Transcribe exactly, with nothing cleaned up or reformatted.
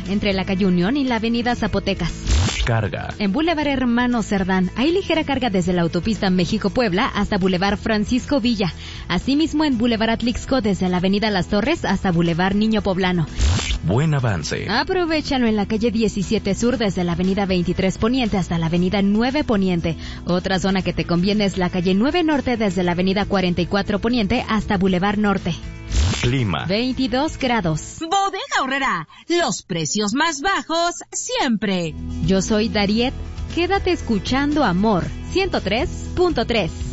entre la calle Unión y la avenida Zapotecas. Carga. En Boulevard Hermano Cerdán hay ligera carga desde la autopista México-Puebla hasta Boulevard Francisco Villa. Asimismo en Boulevard Atlixco desde la avenida Las Torres hasta Boulevard Niño Poblano. Buen avance. Aprovechalo en la calle diecisiete Sur desde la avenida veintitrés Poniente hasta la avenida nueve Poniente. Otra zona que te conviene es la calle nueve Norte desde la avenida cuarenta y cuatro Poniente hasta Boulevard Norte. Clima. veintidós grados. Bodega Aurrera, los precios más bajos siempre. Yo soy Dariet. Quédate escuchando Amor ciento tres punto tres.